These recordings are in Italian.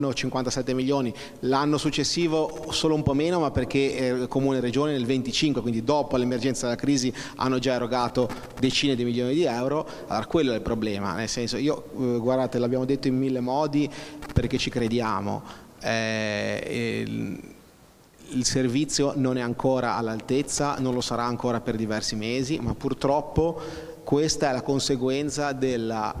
57 milioni, l'anno successivo solo un po' meno, ma perché Comune e Regione nel 25, quindi dopo l'emergenza della crisi, hanno già erogato decine di milioni di euro. Allora quello è il problema, nel senso, guardate, l'abbiamo detto in mille modi perché ci crediamo, il servizio non è ancora all'altezza, non lo sarà ancora per diversi mesi, ma purtroppo questa è la conseguenza di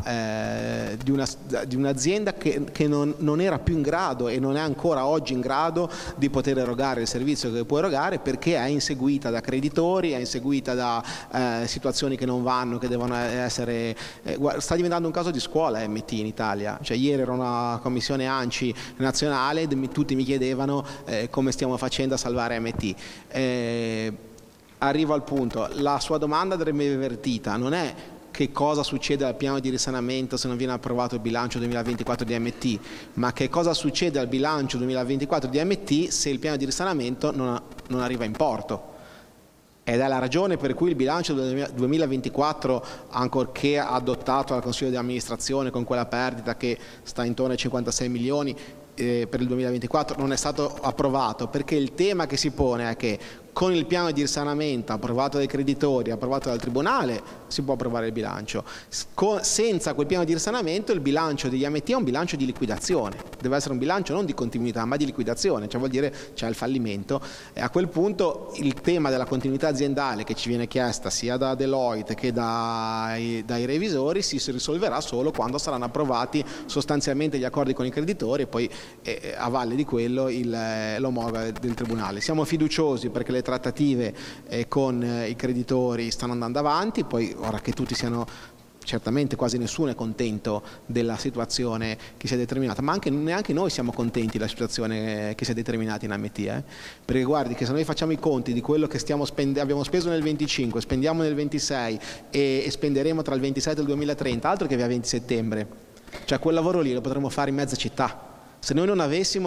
un'azienda che non era più in grado e non è ancora oggi in grado di poter erogare il servizio che può erogare, perché è inseguita da creditori, è inseguita da situazioni che non vanno, che devono essere... sta diventando un caso di scuola MT in Italia. Cioè, ieri era una commissione ANCI nazionale, tutti mi chiedevano come stiamo facendo a salvare MT. Arrivo al punto, la sua domanda andrebbe invertita, non è che cosa succede al piano di risanamento se non viene approvato il bilancio 2024 di MT, ma che cosa succede al bilancio 2024 di MT se il piano di risanamento non arriva in porto. Ed è la ragione per cui il bilancio del 2024, ancorché adottato dal Consiglio di amministrazione con quella perdita che sta intorno ai 56 milioni per il 2024, non è stato approvato, perché il tema che si pone è che con il piano di risanamento approvato dai creditori, approvato dal Tribunale, si può approvare il bilancio. Senza quel piano di risanamento il bilancio degli MT è un bilancio di liquidazione, deve essere un bilancio non di continuità ma di liquidazione, cioè vuol dire c'è il fallimento, e a quel punto il tema della continuità aziendale che ci viene chiesta sia da Deloitte che dai revisori si risolverà solo quando saranno approvati sostanzialmente gli accordi con i creditori e poi a valle di quello l'omologa del Tribunale. Siamo fiduciosi perché le trattative con i creditori stanno andando avanti, poi ora che tutti siano, certamente quasi nessuno è contento della situazione che si è determinata, ma neanche noi siamo contenti della situazione che si è determinata in MT, perché guardi che se noi facciamo i conti di quello che abbiamo speso nel 25, spendiamo nel 26 e spenderemo tra il 27 e il 2030, altro che via 20 settembre, cioè quel lavoro lì lo potremmo fare in mezza città. Se noi non avessimo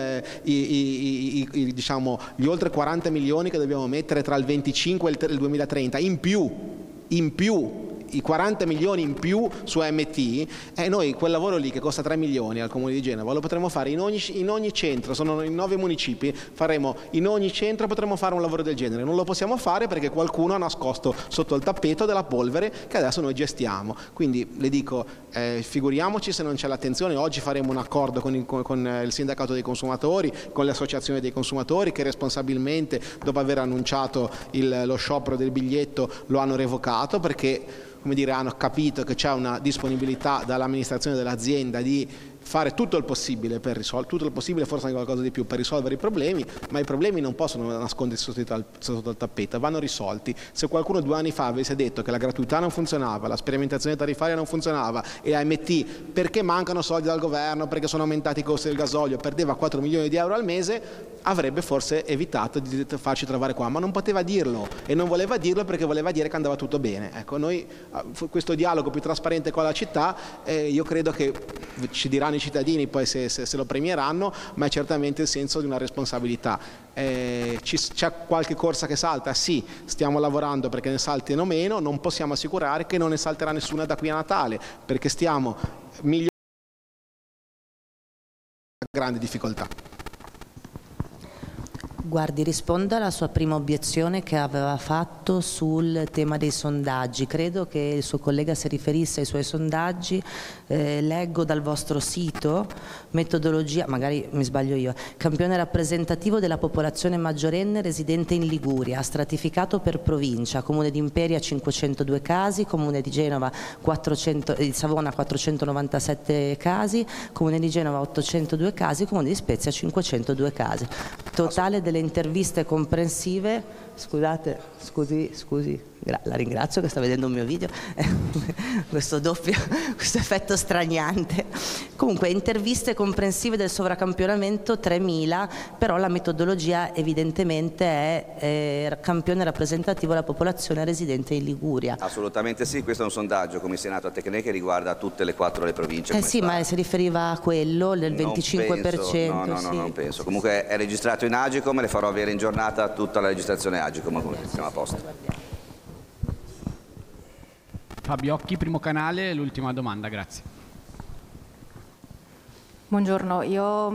diciamo, gli oltre 40 milioni che dobbiamo mettere tra il 25 e il 2030, in più i 40 milioni in più su MT, noi quel lavoro lì che costa 3 milioni al Comune di Genova lo potremmo fare in ogni centro, sono in 9 municipi, faremo in ogni centro, potremmo fare un lavoro del genere. Non lo possiamo fare perché qualcuno ha nascosto sotto il tappeto della polvere che adesso noi gestiamo. Quindi le dico, figuriamoci se non c'è l'attenzione. Oggi faremo un accordo con il sindacato dei consumatori, con le associazioni dei consumatori che responsabilmente, dopo aver annunciato lo sciopero del biglietto, lo hanno revocato perché, come dire, hanno capito che c'è una disponibilità dall'amministrazione dell'azienda di fare tutto il possibile per risolvere, tutto il possibile, forse anche qualcosa di più, per risolvere i problemi, ma i problemi non possono nascondersi sotto il tappeto, vanno risolti. Se qualcuno 2 anni fa avesse detto che la gratuità non funzionava, la sperimentazione tariffaria non funzionava e AMT, perché mancano soldi dal governo, perché sono aumentati i costi del gasolio, perdeva 4 milioni di euro al mese, avrebbe forse evitato di farci trovare qua, ma non poteva dirlo e non voleva dirlo perché voleva dire che andava tutto bene. Ecco, noi questo dialogo più trasparente con la città, io credo che ci diranno i cittadini poi se lo premieranno, ma è certamente il senso di una responsabilità. C'è qualche corsa che salta? Sì, stiamo lavorando perché ne saltino meno, non possiamo assicurare che non ne salterà nessuna da qui a Natale, perché stiamo migliorando grandi difficoltà. Guardi, risponda alla sua prima obiezione che aveva fatto sul tema dei sondaggi. Credo che il suo collega si riferisse ai suoi sondaggi. Leggo dal vostro sito, metodologia, magari mi sbaglio io, campione rappresentativo della popolazione maggiorenne residente in Liguria, stratificato per provincia, Comune di Imperia 502 casi, Comune di Genova di Savona 497 casi, Comune di Genova 802 casi, Comune di Spezia 502 casi. Totale delle interviste comprensive, scusi, la ringrazio che sta vedendo un mio video, questo effetto straniante. Comunque, interviste comprensive del sovracampionamento 3.000, però la metodologia evidentemente è campione rappresentativo della popolazione residente in Liguria. Assolutamente sì, questo è un sondaggio commissionato a Tecne che riguarda tutte le 4 le province. Sì, ma si riferiva a quello del 25%. No, sì. non penso. Comunque è registrato in Agicom, le farò avere in giornata tutta la registrazione Agicom, siamo a posto. Fabio Occhi, Primo Canale, l'ultima domanda, grazie. Buongiorno, io